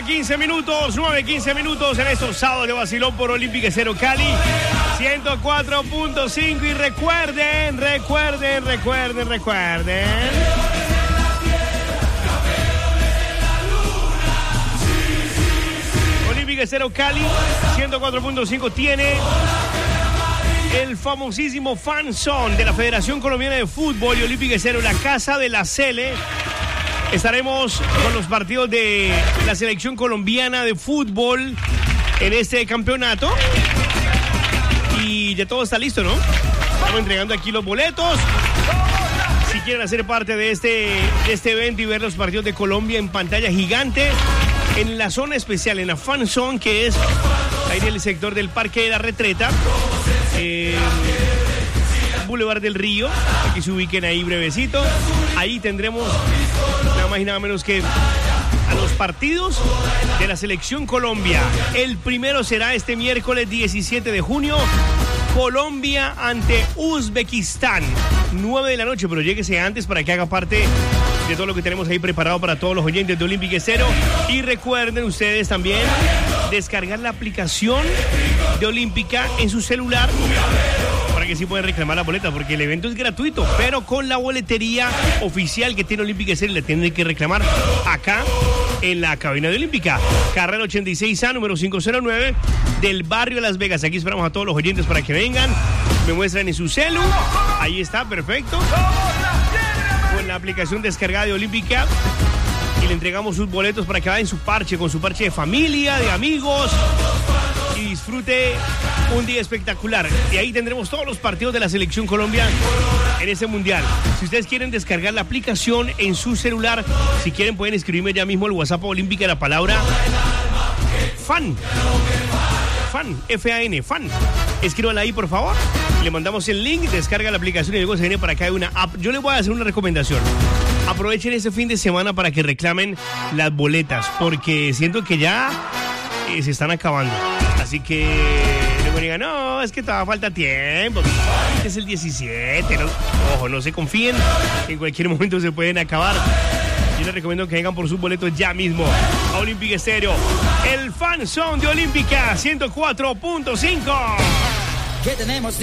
9:15 minutos en estos sábados de vacilón por Olímpica Estéreo Cali 104.5. Y recuerden. Olímpica Estéreo Cali 104.5 tiene el famosísimo fan zone de la Federación Colombiana de Fútbol y Olímpica Estéreo, la casa de la Cele. Estaremos con los partidos de la selección colombiana de fútbol en este campeonato. Y ya todo está listo, ¿no? Estamos entregando aquí los boletos. Si quieren hacer parte de este evento y ver los partidos de Colombia en pantalla gigante, en la zona especial, en la fan zone, que es ahí en el sector del Parque de la Retreta, Boulevard del Río, para que se ubiquen ahí brevecito. Ahí tendremos nada más y nada menos que a los partidos de la selección Colombia. El primero será este miércoles 17 de junio, Colombia ante Uzbekistán, 9 de la noche, pero lléguese antes para que haga parte de todo lo que tenemos ahí preparado para todos los oyentes de Olímpica Estéreo. Y recuerden ustedes también descargar la aplicación de Olímpica en su celular para que sí puedan reclamar la boleta, porque el evento es gratuito, pero con la boletería oficial que tiene Olímpica Estéreo la tienen que reclamar acá en la cabina de Olímpica, carrera 86A, número 509 del barrio de Las Vegas. Aquí esperamos a todos los oyentes para que vengan, me muestran en su celu, ahí está, perfecto, con la aplicación descargada de Olímpica, y le entregamos sus boletos para que vaya en su parche, con su parche de familia, de amigos, y disfrute un día espectacular. Y ahí tendremos todos los partidos de la selección Colombia en ese mundial. Si ustedes quieren descargar la aplicación en su celular, si quieren pueden escribirme ya mismo al WhatsApp Olímpica la palabra fan, F-A-N, fan. Escríbanla ahí, por favor. Le mandamos el link, descarga la aplicación y luego se viene para acá de una app. Yo les voy a hacer una recomendación. Aprovechen este fin de semana para que reclamen las boletas, porque siento que ya se están acabando. Así que luego digan, no, es que todavía falta tiempo. Es el 17, ¿no? Ojo, no se confíen. En cualquier momento se pueden acabar. Yo les recomiendo que vengan por sus boletos ya mismo a Olímpica Estéreo. El fan zone de Olímpica 104.5. ¿Qué tenemos?